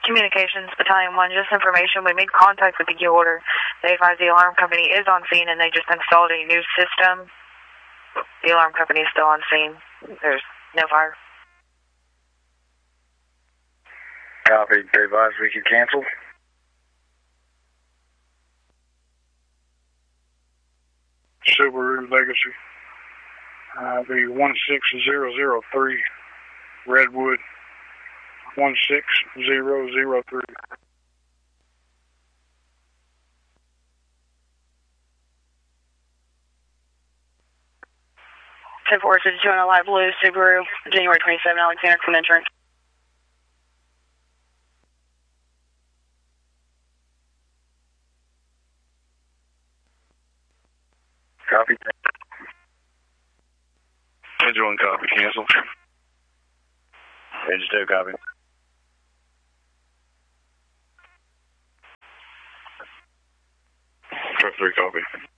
Communications, Battalion 1, just information. We made contact with the key holder. They advised the alarm company is on scene and they just installed a new system. The alarm company is still on scene. There's no fire. Copy. They advised we can cancel. Subaru Legacy. The 16003, Redwood 16003. 10-4, on a light blue Subaru, January 27, Alexander, Clean Insurance. Copy. Engine 1 copy, cancel. Engine 2 copy. Truck 3 copy.